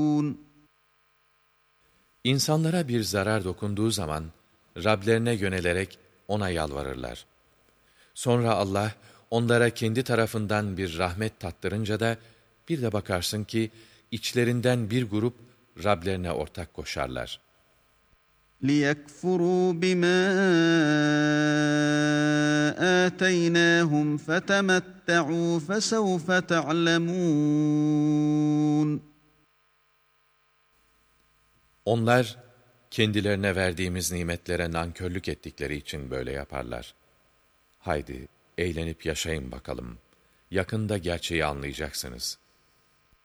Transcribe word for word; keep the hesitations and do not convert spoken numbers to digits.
İnsanlara bir zarar dokunduğu zaman, Rablerine yönelerek ona yalvarırlar. Sonra Allah, onlara kendi tarafından bir rahmet tattırınca da, bir de bakarsın ki, içlerinden bir grup, Rablerine ortak koşarlar. لِيَكْفُرُوا بِمَا آتَيْنَاهُمْ فَتَمَتَّعُوا فَسَوْفَ تَعْلَمُونَ Onlar, kendilerine verdiğimiz nimetlere nankörlük ettikleri için böyle yaparlar. Haydi, eğlenip yaşayın bakalım. Yakında gerçeği anlayacaksınız.''